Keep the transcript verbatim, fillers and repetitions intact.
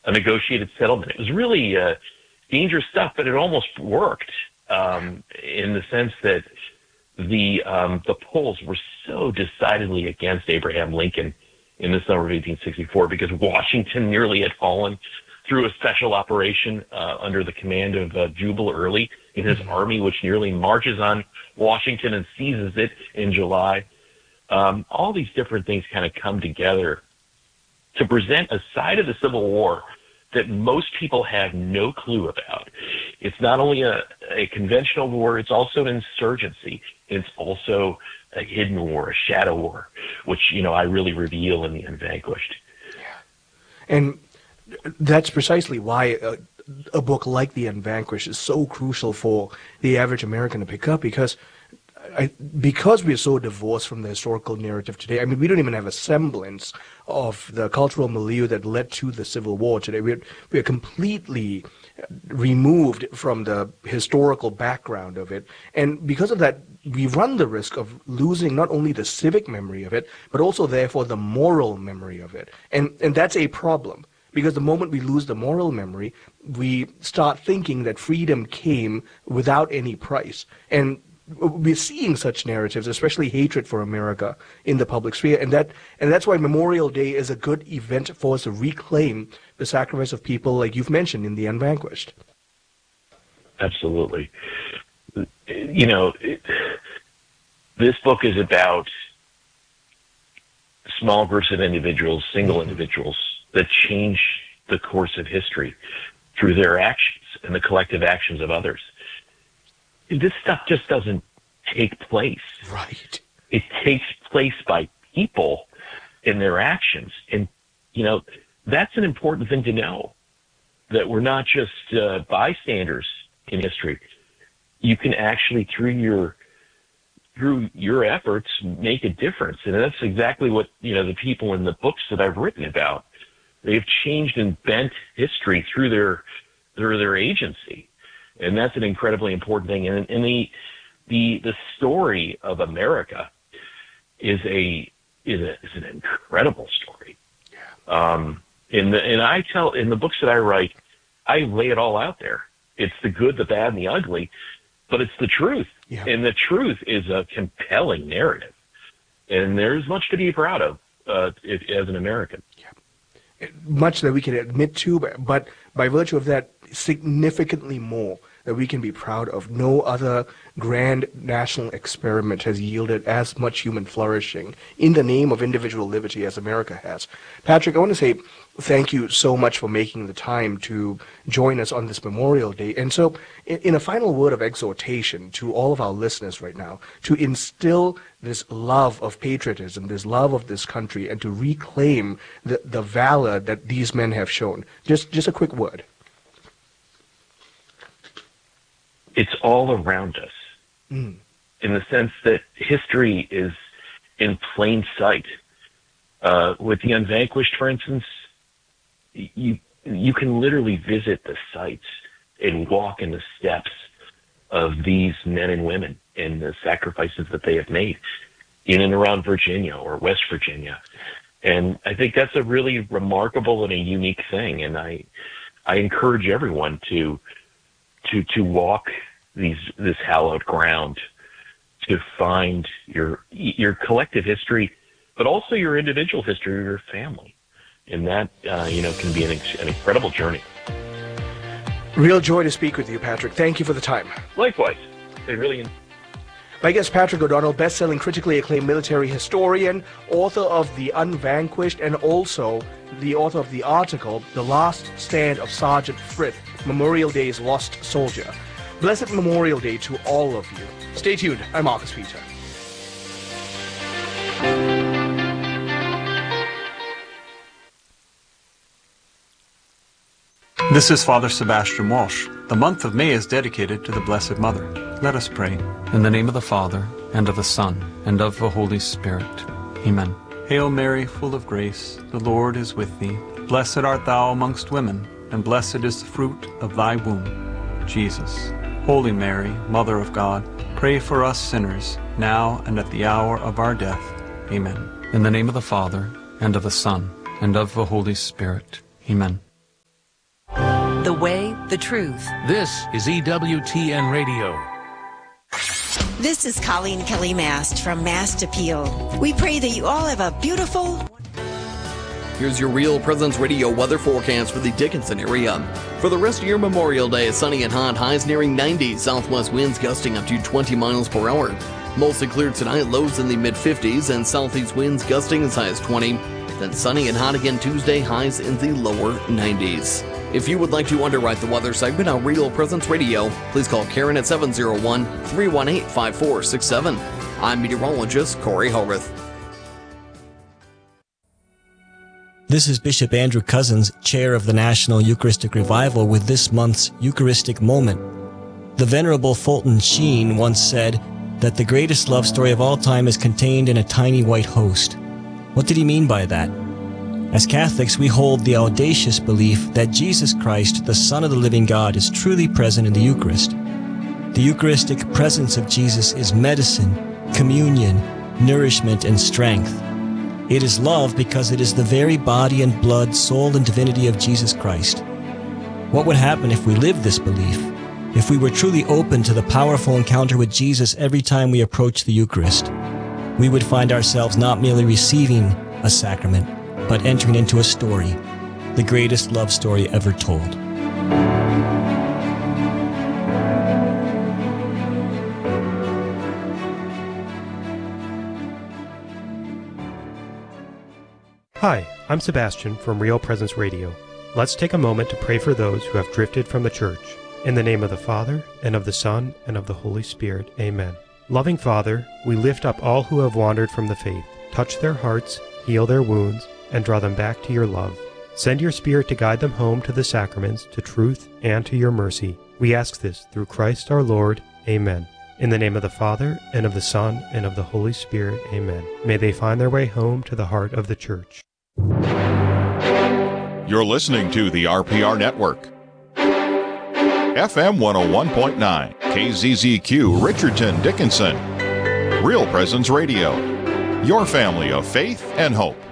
a negotiated settlement. It was really uh, dangerous stuff, but it almost worked um, in the sense that the um, the polls were so decidedly against Abraham Lincoln in the summer of eighteen sixty-four because Washington nearly had fallen through a special operation uh, under the command of uh, Jubal Early in his army, which nearly marches on Washington and seizes it in July. Um, all these different things kind of come together to present a side of the Civil War that most people have no clue about. It's not only a, a conventional war, it's also an insurgency. It's also a hidden war, a shadow war, which, you know, I really reveal in The Unvanquished. Yeah. And that's precisely why a, a book like The Unvanquished is so crucial for the average American to pick up, because I, because we're so divorced from the historical narrative today. I mean, we don't even have a semblance of the cultural milieu that led to the Civil War today. We're, we're completely removed from the historical background of it. And because of that, we run the risk of losing not only the civic memory of it, but also, therefore, the moral memory of it. And, and that's a problem, because the moment we lose the moral memory, we start thinking that freedom came without any price. And we're seeing such narratives, especially hatred for America, in the public sphere, and that and that's why Memorial Day is a good event for us to reclaim the sacrifice of people like you've mentioned in The Unvanquished. Absolutely. You know, it, this book is about small groups of individuals, single mm-hmm. individuals, that change the course of history through their actions and the collective actions of others. This stuff just doesn't take place. Right. It takes place by people in their actions. And, you know, that's an important thing to know, that we're not just uh, bystanders in history. You can actually, through your through your efforts, make a difference. And that's exactly what, you know, the people in the books that I've written about. They've changed and bent history through their through their agency. And that's an incredibly important thing. And, and the, the, the story of America is a, is a, is an incredible story. Yeah. Um, in the, and I tell, in the books that I write, I lay it all out there. It's the good, the bad, and the ugly, but it's the truth. Yeah. And the truth is a compelling narrative. And there's much to be proud of, uh, if, as an American. Yeah. Much that we can admit to, but by virtue of that, significantly more that we can be proud of. No other grand national experiment has yielded as much human flourishing in the name of individual liberty as America has. Patrick, I want to say thank you so much for making the time to join us on this Memorial Day. And so, in a final word of exhortation to all of our listeners right now, to instill this love of patriotism, this love of this country, and to reclaim the, the valor that these men have shown. Just, just a quick word. It's all around us, mm. in the sense that history is in plain sight. Uh, with The Unvanquished, for instance, you you can literally visit the sites and walk in the steps of these men and women and the sacrifices that they have made in and around Virginia or West Virginia. And I think that's a really remarkable and a unique thing. And I I encourage everyone to to to walk these this hallowed ground, to find your your collective history, but also your individual history of your family, and that uh, you know can be an, an incredible journey. Real joy to speak with you, Patrick. Thank you for the time. Likewise, they really. My guest, Patrick O'Donnell, best-selling, critically acclaimed military historian, author of The Unvanquished, and also the author of the article, The Last Stand of Sergeant Frith, Memorial Day's Lost Soldier. Blessed Memorial Day to all of you. Stay tuned. I'm Marcus Peter. This is Father Sebastian Walsh. The month of May is dedicated to the Blessed Mother. Let us pray. In the name of the Father, and of the Son, and of the Holy Spirit. Amen. Hail Mary, full of grace, the Lord is with thee. Blessed art thou amongst women, and blessed is the fruit of thy womb, Jesus. Holy Mary, Mother of God, pray for us sinners, now and at the hour of our death. Amen. In the name of the Father, and of the Son, and of the Holy Spirit. Amen. the way, the truth. This is E W T N Radio. This is Colleen Kelly Mast from Mast Appeal. We pray that you all have a beautiful... Here's your Real Presence Radio weather forecast for the Dickinson area. For the rest of your Memorial Day, sunny and hot, highs nearing ninety, southwest winds gusting up to twenty miles per hour. Mostly clear tonight, lows in the mid-fifties, and southeast winds gusting as high as twenty. Then sunny and hot again Tuesday, highs in the lower nineties. If you would like to underwrite the weather segment on Real Presence Radio, please call Karen at seven oh one, three one eight, five four six seven. I'm meteorologist Corey Hogarth. This is Bishop Andrew Cousins, chair of the National Eucharistic Revival, with this month's Eucharistic Moment. The Venerable Fulton Sheen once said that the greatest love story of all time is contained in a tiny white host. What did he mean by that? As Catholics, we hold the audacious belief that Jesus Christ, the Son of the living God, is truly present in the Eucharist. The Eucharistic presence of Jesus is medicine, communion, nourishment, and strength. It is love because it is the very body and blood, soul, and divinity of Jesus Christ. What would happen if we lived this belief? If we were truly open to the powerful encounter with Jesus every time we approach the Eucharist? We would find ourselves not merely receiving a sacrament, but entering into a story, the greatest love story ever told. Hi, I'm Sebastian from Real Presence Radio. Let's take a moment to pray for those who have drifted from the church. In the name of the Father, and of the Son, and of the Holy Spirit, amen. Loving Father, we lift up all who have wandered from the faith. Touch their hearts, heal their wounds, and draw them back to your love. Send your Spirit to guide them home to the sacraments, to truth, and to your mercy. We ask this through Christ our Lord. Amen. In the name of the Father, and of the Son, and of the Holy Spirit. Amen. May they find their way home to the heart of the Church. You're listening to the R P R Network. F M one oh one point nine, K Z Z Q, Richardson, Dickinson. Real Presence Radio. Your family of faith and hope.